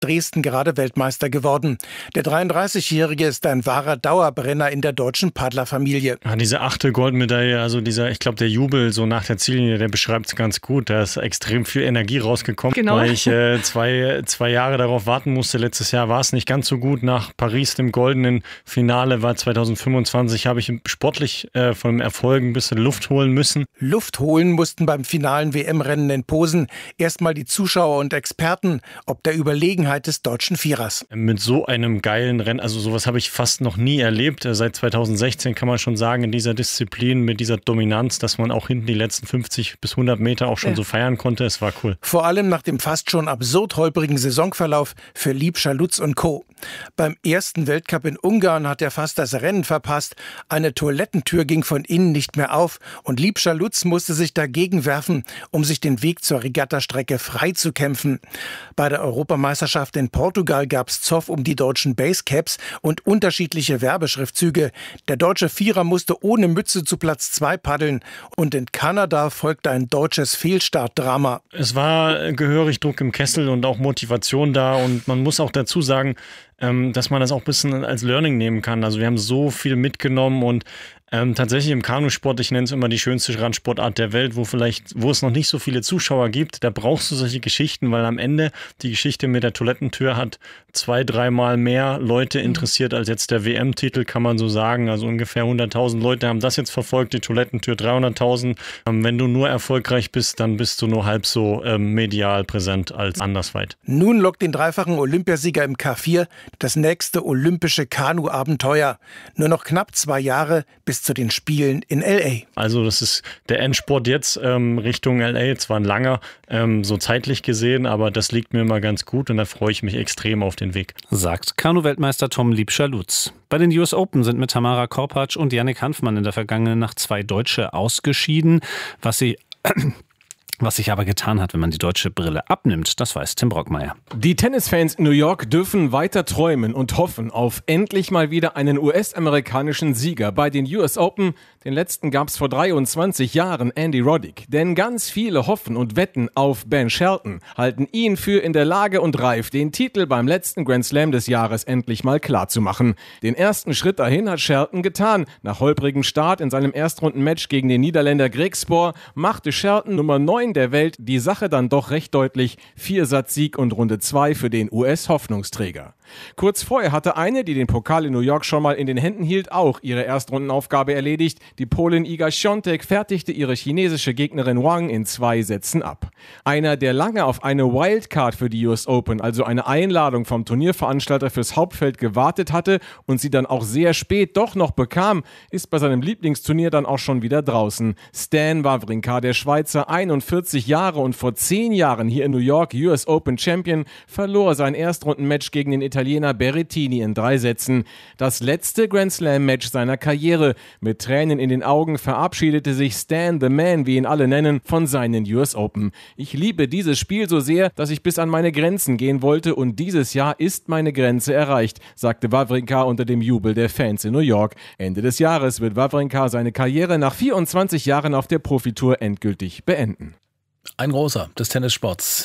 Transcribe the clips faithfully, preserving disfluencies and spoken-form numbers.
Dresden gerade Weltmeister geworden. Der dreiunddreißigjährige ist ein wahrer Dauerbrenner in der deutschen Paddlerfamilie. Ja, diese achte Goldmedaille, also dieser, ich glaube, der Jubel so nach der Ziellinie, der beschreibt es ganz gut. Da ist extrem viel Energie rausgekommen, genau. weil ich äh, zwei, zwei Jahre darauf warten musste. Letztes Jahr war es nicht ganz so gut. Nach Paris, dem goldenen Finale, war zweitausendfünfundzwanzig, habe ich sportlich äh, von dem Erfolg ein bisschen Luft holen müssen. Luft holen mussten beim finalen W M-Rennen in Posen erstmal die Zuschauer und Experten, ob der Überlegenheit des deutschen Vierers. Mit so einem geilen Rennen, also sowas habe ich fast noch nie erlebt. Seit zweitausendsechzehn kann man schon sagen, in dieser Disziplin, mit dieser Dominanz, dass man auch hinten die letzten fünfzig bis hundert Meter auch schon ja. so feiern konnte. Es war cool. Vor allem nach dem fast schon absurd holprigen Saisonverlauf für Liebscher Lutz und Co. Beim ersten Weltcup in Ungarn hat er fast das Rennen verpasst. Eine Toilettentür ging von innen nicht mehr auf und Liebscher Lutz musste sich dagegen werfen, um sich den Weg zur Regattastrecke frei zu kämpfen. Bei der Europameisterschaft in Portugal gab es Zoff um die deutschen Basecaps und unterschiedliche Werbeschriftzüge. Der deutsche Vierer musste ohne Mütze zu Platz zwei paddeln und in Kanada folgte ein deutsches Fehlstartdrama. Es war gehörig Druck im Kessel und auch Motivation da und man muss auch dazu sagen, dass man das auch ein bisschen als Learning nehmen kann. Also wir haben so viel mitgenommen und ähm, tatsächlich im Kanusport, ich nenne es immer die schönste Randsportart der Welt, wo vielleicht, wo es noch nicht so viele Zuschauer gibt, da brauchst du solche Geschichten, weil am Ende die Geschichte mit der Toilettentür hat zwei, dreimal mehr Leute interessiert als jetzt der W M-Titel, kann man so sagen. Also ungefähr hunderttausend Leute haben das jetzt verfolgt, die Toilettentür dreihunderttausend. Ähm, wenn du nur erfolgreich bist, dann bist du nur halb so ähm, medial präsent als andersweit. Nun lockt den dreifachen Olympiasieger im K vier das nächste olympische Kanu-Abenteuer. Nur noch knapp zwei Jahre bis zu den Spielen in L A. Also das ist der Endsport jetzt ähm, Richtung L A. Zwar ein langer, ähm, so zeitlich gesehen, aber das liegt mir immer ganz gut und da freue ich mich extrem auf den Weg. Sagt Kanu-Weltmeister Tom Liebscher-Lutz. Bei den U S Open sind mit Tamara Korpatsch und Yannick Hanfmann in der vergangenen Nacht zwei Deutsche ausgeschieden. Was sie... Was sich aber getan hat, wenn man die deutsche Brille abnimmt, das weiß Tim Brockmeier. Die Tennisfans in New York dürfen weiter träumen und hoffen auf endlich mal wieder einen U S-amerikanischen Sieger bei den U S Open. Den letzten gab es vor dreiundzwanzig Jahren, Andy Roddick. Denn ganz viele hoffen und wetten auf Ben Shelton, halten ihn für in der Lage und reif, den Titel beim letzten Grand Slam des Jahres endlich mal klar zu machen. Den ersten Schritt dahin hat Shelton getan. Nach holprigem Start in seinem Erstrundenmatch gegen den Niederländer Griekspoor machte Shelton Nummer neun der Welt die Sache dann doch recht deutlich. Viersatz-Sieg und Runde zwei für den U S-Hoffnungsträger. Kurz vorher hatte eine, die den Pokal in New York schon mal in den Händen hielt, auch ihre Erstrundenaufgabe erledigt. Die Polin Iga Świątek fertigte ihre chinesische Gegnerin Wang in zwei Sätzen ab. Einer, der lange auf eine Wildcard für die U S Open, also eine Einladung vom Turnierveranstalter fürs Hauptfeld gewartet hatte und sie dann auch sehr spät doch noch bekam, ist bei seinem Lieblingsturnier dann auch schon wieder draußen. Stan Wawrinka, der Schweizer, einundvierzig Jahre und vor zehn Jahren hier in New York U S Open Champion, verlor sein Erstrundenmatch gegen den Italiener Berrettini in drei Sätzen. Das letzte Grand Slam Match seiner Karriere. Mit Tränen in den Augen verabschiedete sich Stan the Man, wie ihn alle nennen, von seinen U S Open. Ich liebe dieses Spiel so sehr, dass ich bis an meine Grenzen gehen wollte und dieses Jahr ist meine Grenze erreicht, sagte Wawrinka unter dem Jubel der Fans in New York. Ende des Jahres wird Wawrinka seine Karriere nach vierundzwanzig Jahren auf der Profitour endgültig beenden. Ein großer des Tennissports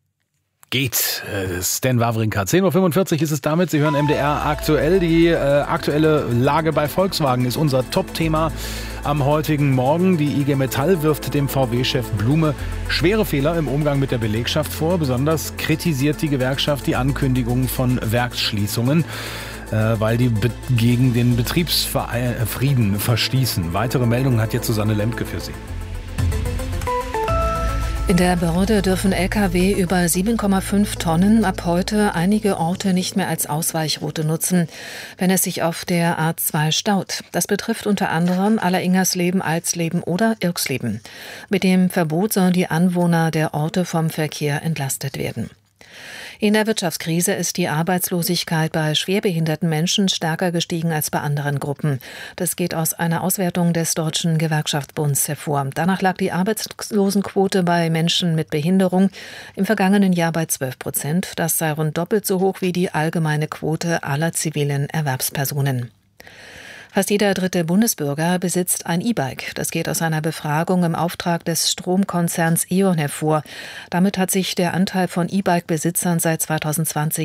geht. Äh, Stan Wawrinka. zehn Uhr fünfundvierzig ist es damit. Sie hören M D R aktuell. Die äh, aktuelle Lage bei Volkswagen ist unser Top-Thema am heutigen Morgen. Die I G Metall wirft dem V W-Chef Blume schwere Fehler im Umgang mit der Belegschaft vor. Besonders kritisiert die Gewerkschaft die Ankündigung von Werksschließungen, äh, weil die be- gegen den Betriebsfrieden verstießen. Weitere Meldungen hat jetzt Susanne Lemke für Sie. In der Behörde dürfen L K W über sieben Komma fünf Tonnen ab heute einige Orte nicht mehr als Ausweichroute nutzen, wenn es sich auf der A zwei staut. Das betrifft unter anderem Alleringersleben, Alsleben oder Irksleben. Mit dem Verbot sollen die Anwohner der Orte vom Verkehr entlastet werden. In der Wirtschaftskrise ist die Arbeitslosigkeit bei schwerbehinderten Menschen stärker gestiegen als bei anderen Gruppen. Das geht aus einer Auswertung des Deutschen Gewerkschaftsbunds hervor. Danach lag die Arbeitslosenquote bei Menschen mit Behinderung im vergangenen Jahr bei zwölf Prozent. Das sei rund doppelt so hoch wie die allgemeine Quote aller zivilen Erwerbspersonen. Fast jeder dritte Bundesbürger besitzt ein E-Bike. Das geht aus einer Befragung im Auftrag des Stromkonzerns E.ON hervor. Damit hat sich der Anteil von E-Bike-Besitzern seit zweitausendzwanzig